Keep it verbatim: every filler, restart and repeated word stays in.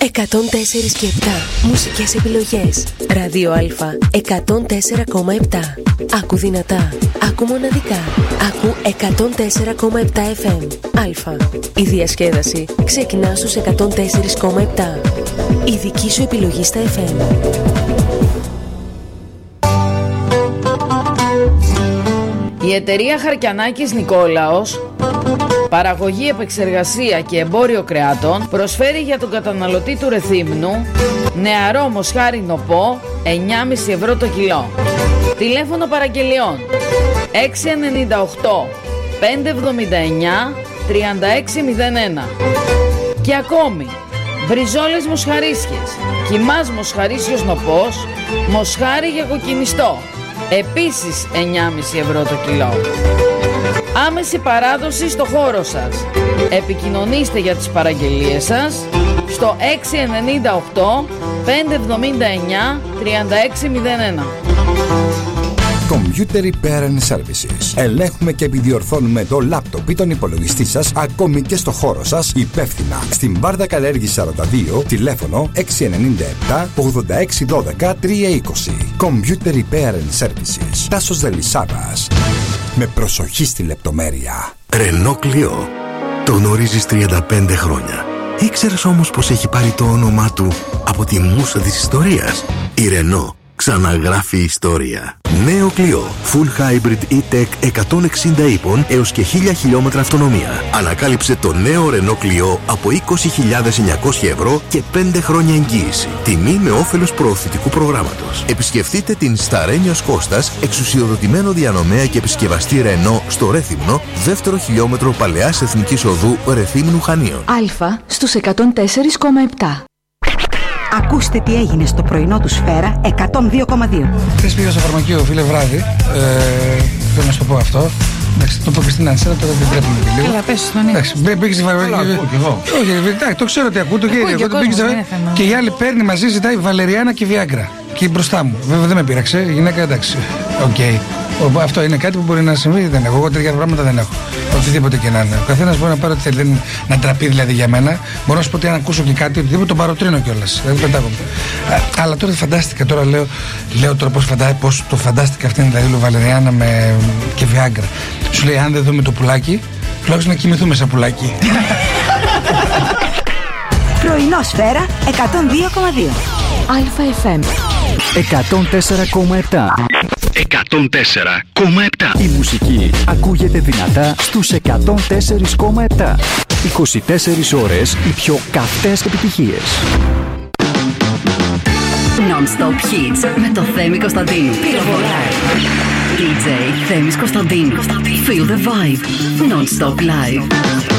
εκατόν τέσσερα και επτά. Μουσικές επιλογές. Ράδιο Α εκατόν τέσσερα κόμμα επτά. Άκου δυνατά. Άκου μοναδικά. Άκου εκατόν τέσσερα κόμμα επτά εφ εμ. Α. Η διασκέδαση ξεκινά στους εκατόν τέσσερα κόμμα επτά. Η δική σου επιλογή στα εφ εμ. Η εταιρεία Χαρκιανάκης Νικόλαος, παραγωγή, επεξεργασία και εμπόριο κρεάτων, προσφέρει για τον καταναλωτή του Ρεθύμνου νεαρό μοσχάρι νοπό εννιά κόμμα πέντε ευρώ το κιλό. Τηλέφωνο παραγγελιών έξι εννιά οκτώ πέντε εβδομήντα εννιά τριάντα έξι μηδέν ένα. Και ακόμη μπριζόλες μοσχαρίσιες, κιμάς μοσχαρίσιος νοπός, μοσχάρι για κοκκινιστό, επίσης εννιά κόμμα πέντε ευρώ το κιλό. Άμεση παράδοση στο χώρο σας. Επικοινωνήστε για τις παραγγελίες σας στο έξι εννιά οκτώ πέντε εβδομήντα εννιά τριάντα έξι μηδέν ένα. Computer Repair and Services. Ελέγχουμε και επιδιορθώνουμε το λάπτοπ ή τον υπολογιστή σας, ακόμη και στο χώρο σας, υπεύθυνα. Στην Βάρδα Καλέργης σαράντα δύο, τηλέφωνο έξι εννιά επτά ογδόντα έξι δώδεκα τριακόσια είκοσι. Computer Repair and Services. Τάσος Δελισσάβας. Με προσοχή στη λεπτομέρεια. Renault Clio. Το γνωρίζεις τριάντα πέντε χρόνια. Ήξερες όμως πως έχει πάρει το όνομά του από τη μούσα της ιστορίας? Η Renault ξαναγράφει ιστορία. Νέο Clio. Full Hybrid E-Tech εκατόν εξήντα ύπων έως και χίλια χιλιόμετρα αυτονομία. Ανακάλυψε το νέο Renault Clio από είκοσι χιλιάδες εννιακόσια ευρώ και πέντε χρόνια εγγύηση. Τιμή με όφελος προωθητικού προγράμματος. Επισκεφτείτε την Σταρένιος Κώστας, εξουσιοδοτημένο διανομέα και επισκευαστή Renault στο Ρέθυμνο, δεύτερο χιλιόμετρο Παλαιάς Εθνικής Οδού Ρεθύμνου Χανίων. Α στους εκατόν τέσσερα κόμμα επτά. Ακούστε τι έγινε στο πρωινό του Σφαίρα εκατόν δύο κόμμα δύο. Χθες πήγα στο φαρμακείο, φίλε, βράδυ. Ε, θέλω να σου το πω αυτό. Εντάξει, το πω και στην Ανσέρα, τώρα δεν πρέπει να λίγο. Καλά, πες στον Εντάξει, πήγε στη φαρμακείο. Όχι, εντάξει, το ξέρω ότι ακούω το κύριε. Και η άλλη παίρνει μαζί, ζητάει βαλεριάνα και βιάγκρα. Και μπροστά μου. Βέβαια δεν με πείραξε. Η γυναίκα, εντάξει. Οκ. Okay. Αυτό είναι κάτι που μπορεί να συμβεί. Δεν έχω. Εγώ τέτοια πράγματα δεν έχω. Οτιδήποτε και να είναι. Ο καθένας μπορεί να πάρει ό,τι θέλει. Να τραπεί δηλαδή για μένα. Μπορώ να σου πω ότι αν ακούσω και κάτι, οτιδήποτε τον παροτρύνω κιόλας. Δηλαδή πετάγομαι. Αλλά τώρα φαντάστηκα, τώρα λέω, λέω τώρα πώς, φαντά, πώς το φαντάστηκα αυτήν δηλαδή Βαλεριάνα με και Βιάγκρα. Σου λέει, αν δεν δούμε το πουλάκι, τουλάχιστον να κοιμηθούμε σαν πουλάκι. Πρωινό Σφαίρα εκατόν δύο κόμμα δύο. Α εφ εμ εκατόν τέσσερα κόμμα επτά. εκατόν τέσσερα κόμμα επτά. Η μουσική ακούγεται δυνατά στους εκατόν τέσσερα κόμμα επτά. είκοσι τέσσερις ώρες οι πιο καυτές επιτυχίες. Non-stop hits με το Θέμη Κωνσταντίνου. Πυροβολάει. ντι τζέι Θέμης Κωνσταντίνου. Feel the vibe. Non-stop live.